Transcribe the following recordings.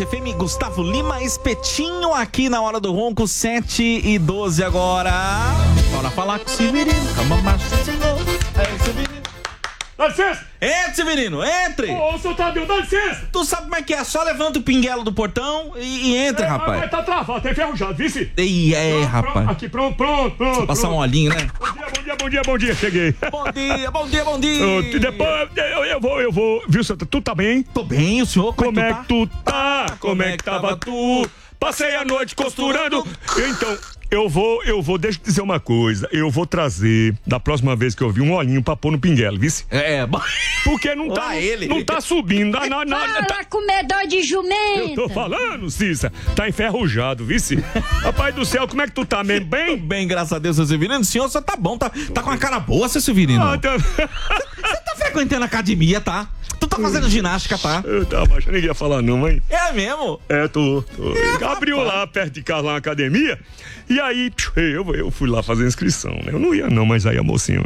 Band FM, Gustavo Lima, Espetinho aqui na Hora do Ronco, 7h12 agora. Bora falar com o Severino. Calma, macho, senhor. É, Severino. Dá licença! Entre, Severino, entre! Ô, seu Tadeu, dá licença! Tu sabe como é que é? Só levanta o pinguelo do portão e entra, rapaz. Mas tá travado, tá enferrujado, vice? E é, rapaz. Pronto, aqui, pronto. Só passar um olhinho, né? Bom dia, cheguei. Bom dia. Depois eu vou, viu, Santa? Tu tá bem? Tô bem, o senhor? Como é que tu tá? Como é que tava tu? Passei a noite costurando. Então, eu vou, deixa eu dizer uma coisa. Eu vou trazer, da próxima vez que eu vi, um olhinho pra pôr no pinguelo, vice? Porque não tá subindo. Fala, comedor de jumento. Eu tô falando, Cissa. Tá enferrujado, vice? Rapaz do céu, como é que tu tá mesmo? Bem? Bem, graças a Deus, seu Severino. O senhor só tá bom, tá com uma cara boa, seu Severino. Você tá frequentando a academia, tá? Tu tá fazendo ginástica, tá? Eu tava achando que ninguém ia falar não, hein? É mesmo? Tô. Abriu lá, perto de casa, lá na academia. E aí, eu fui lá fazer inscrição, né? Eu não ia não, mas aí a mocinha...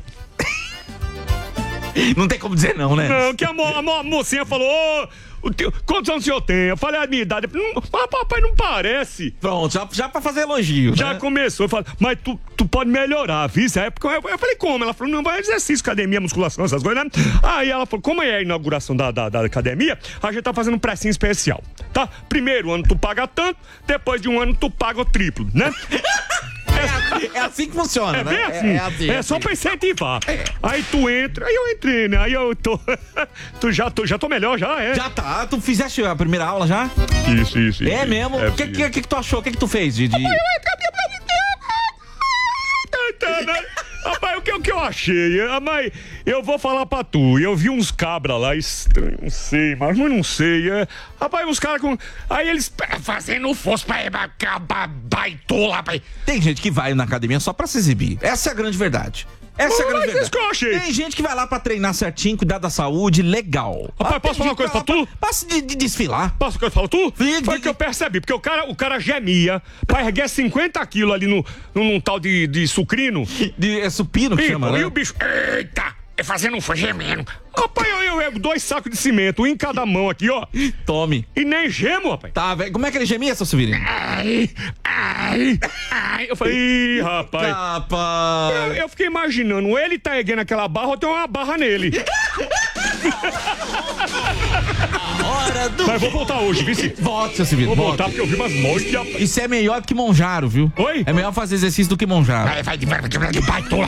Não tem como dizer não, né? Não, que a mocinha falou... Quantos anos o senhor tem? Eu falei a minha idade. Papai, não parece. Pronto, já pra fazer elogio. Já né? começou. Eu falei, mas tu pode melhorar, viu? Aí eu falei, como? Ela falou, não, vai exercício, academia, musculação, essas coisas, né? Aí ela falou, como é a inauguração da academia, a gente tá fazendo um precinho especial, tá? Primeiro ano tu paga tanto, depois de um ano tu paga o triplo, né? É assim que funciona, né? Bem assim. É só pra incentivar. Aí tu entra, aí eu entrei, né? Aí eu tô. já tô melhor, já, é? Já tá. Tu fizeste a primeira aula já? Isso. É mesmo? O que tu achou? O que tu fez de... Rapaz, o que eu achei? Mas eu vou falar pra tu. Eu vi uns cabras lá estranhos, não sei, mas não sei. Rapaz, uns caras com. Aí eles fazendo força pra baitola, rapaz. Tem gente que vai na academia só pra se exibir. Essa é a grande verdade. Essa é a grande verdade. Isso que eu achei. Tem gente que vai lá pra treinar certinho, cuidar da saúde, legal. Rapaz, posso falar uma coisa pra tu? Posso de desfilar. Posso que eu falo tu? Foi que eu percebi, porque o cara gemia pra erguer 50 quilos ali num tal de sucrino. É supino que chama, né? E o bicho, eita, fazendo um gemendo. Rapaz, eu ergo 2 sacos de cimento, um em cada mão aqui, ó. Tome. E nem gemo, rapaz. Tá, velho. Como é que ele gemia, seu Severino? Ai. Eu falei, ih, rapaz. Rapaz. Eu fiquei imaginando, ele tá erguendo aquela barra ou tem uma barra nele. Mas vou voltar hoje, vice. Volte, seu Severino. Vou voltar porque eu vi umas mortes. Isso é melhor que Monjaro, viu? Oi? É melhor fazer exercício do que Monjaro. Vai, baitola.